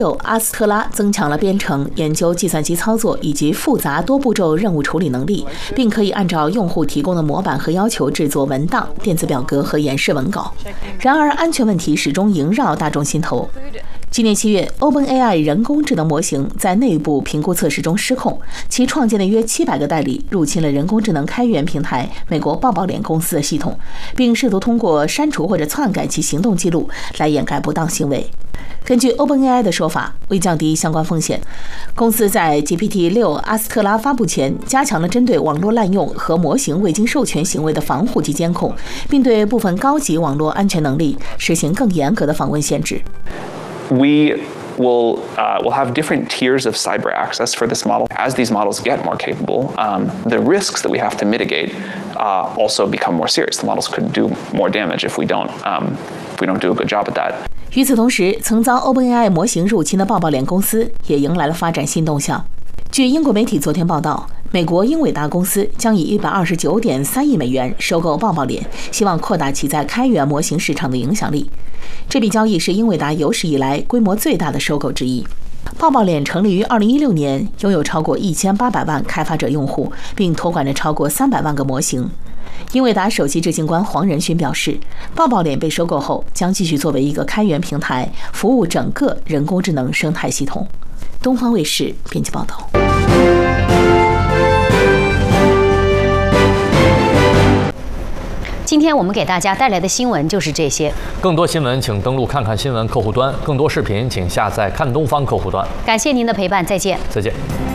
阿斯特拉增强了编程、研究计算机操作以及复杂多步骤任务处理能力，并可以按照用户提供的模板和要求制作文档、电子表格和演示文稿。然而，安全问题始终萦绕大众心头。今年7月 ，OpenAI 人工智能模型在内部评估测试中失控，其创建的约700个代理入侵了人工智能开源平台美国抱抱脸公司的系统，并试图通过删除或者篡改其行动记录来掩盖不当行为。根据 OpenAI 的说法，为降低相关风险，公司在 GPT-6 阿斯特拉发布前，加强了针对网络滥用和模型未经授权行为的防护及监控，并对部分高级网络安全能力实行更严格的访问限制。 We'll have different tiers of cyber access for this model. As these models get more capable, the risks that we have to mitigate also become more serious. The models could do more damage if we don't do a good job at that. 与此同时，曾遭 OpenAI 模型入侵的抱抱脸公司也迎来了发展新动向。据英国媒体昨天报道，美国英伟达公司将以129.3亿美元收购抱抱脸，希望扩大其在开源模型市场的影响力。这笔交易是英伟达有史以来规模最大的收购之一。抱抱脸成立于2016年，拥有超过1800万开发者用户，并托管着超过300万个模型。英伟达首席执行官黄仁勋表示，抱抱脸被收购后将继续作为一个开源平台，服务整个人工智能生态系统。东方卫视编辑报道。 今天我们给大家带来的新闻就是这些。 更多新闻请登录看看新闻客户端，更多视频请下载看东方客户端。 感谢您的陪伴，再见。 再见。